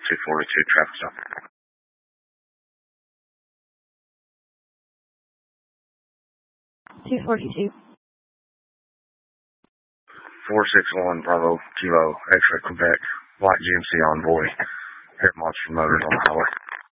242 traffic stop. 242. 461 Bravo Kilo X-Ray Quebec. White GMC Envoy. Here at Monster Motors on the highway.